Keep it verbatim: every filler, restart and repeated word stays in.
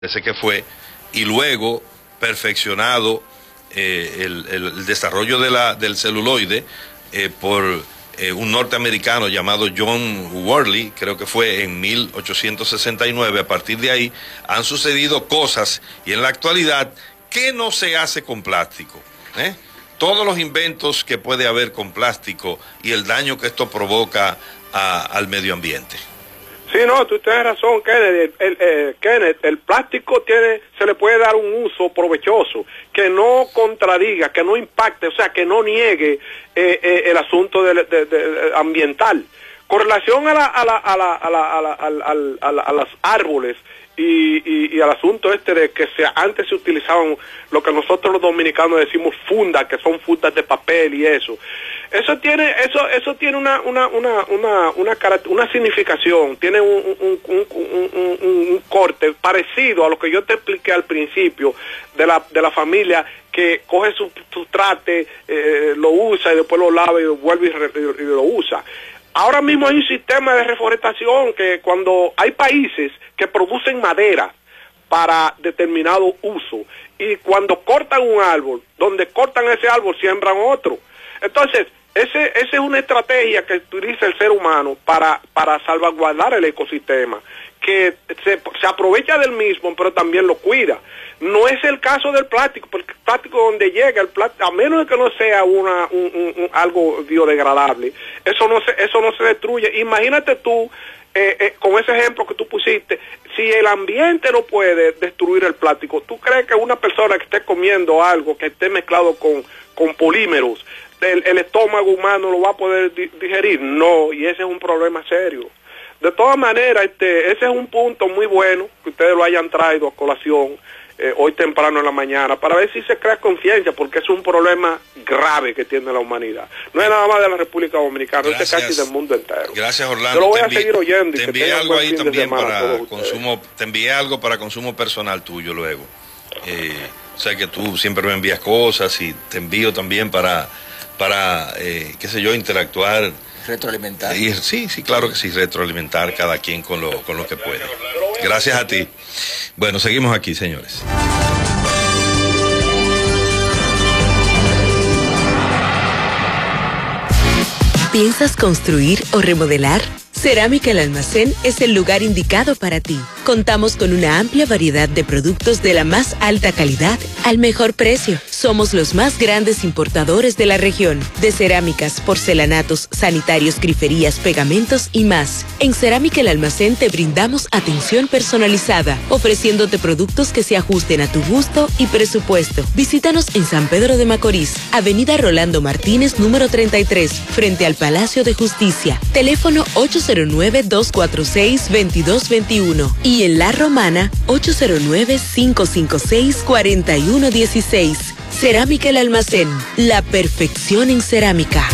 ese que fue, y luego perfeccionado eh, el, el, el desarrollo de la, del celuloide eh, por eh, un norteamericano llamado John Worley, creo que fue en mil ochocientos sesenta y nueve. A partir de ahí han sucedido cosas, y en la actualidad, ¿qué no se hace con plástico? ¿Eh? Todos los inventos que puede haber con plástico y el daño que esto provoca a, al medio ambiente. Sí, no, tú tienes razón, Kenneth. El, el, el, Kenneth, el plástico tiene, se le puede dar un uso provechoso, que no contradiga, que no impacte, o sea, que no niegue eh, eh, el asunto de, de, de, ambiental. Con relación a la, a la, a la, a la, a la, a la, a la, a la, a los árboles y, y, y al asunto este de que se, antes se utilizaban lo que nosotros los dominicanos decimos fundas, que son fundas de papel y eso. Eso tiene, eso, eso tiene una, una, una, una, una, una significación, tiene un, un, un, un, un, un corte parecido a lo que yo te expliqué al principio de la, de la familia que coge su, su trate, eh, lo usa y después lo lava y vuelve y, re, y lo usa. Ahora mismo hay un sistema de reforestación que cuando hay países que producen madera para determinado uso, y cuando cortan un árbol, donde cortan ese árbol siembran otro. Entonces, ese, esa es una estrategia que utiliza el ser humano para, para salvaguardar el ecosistema, que se, se aprovecha del mismo, pero también lo cuida. No es el caso del plástico, porque el plástico donde llega, el plástico, a menos de que no sea una, un, un, un, algo biodegradable, eso no se, eso no se destruye. Imagínate tú, eh, eh, con ese ejemplo que tú pusiste, si el ambiente no puede destruir el plástico, ¿tú crees que una persona que esté comiendo algo que esté mezclado con, con polímeros, el, el estómago humano lo va a poder di digerir? No, y ese es un problema serio. De todas maneras, este, ese es un punto muy bueno que ustedes lo hayan traído a colación eh, hoy temprano en la mañana, para ver si se crea conciencia, porque es un problema grave que tiene la humanidad. No es nada más de la República Dominicana, es casi del mundo entero. Gracias, Orlando. Yo lo voy te a seguir oyendo. Te y envié que algo ahí también para consumo, ustedes. te envié algo para consumo personal tuyo luego. Eh, o sea que tú siempre me envías cosas, y te envío también para, para eh, qué sé yo, interactuar. Retroalimentar. Y, sí, sí, claro que sí, retroalimentar cada quien con lo, con lo que puede. Gracias a ti. Bueno, seguimos aquí, señores. ¿Piensas construir o remodelar? Cerámica El Almacén es el lugar indicado para ti. Contamos con una amplia variedad de productos de la más alta calidad al mejor precio. Somos los más grandes importadores de la región, de cerámicas, porcelanatos, sanitarios, griferías, pegamentos y más. En Cerámica El Almacén te brindamos atención personalizada, ofreciéndote productos que se ajusten a tu gusto y presupuesto. Visítanos en San Pedro de Macorís, Avenida Rolando Martínez, número treinta y tres, frente al Palacio de Justicia. Teléfono ocho cero nueve, dos cuatro seis, dos dos dos uno y en La Romana ocho cero nueve, cinco cinco seis, cuatro uno uno seis. Cerámica El Almacén, la perfección en cerámica.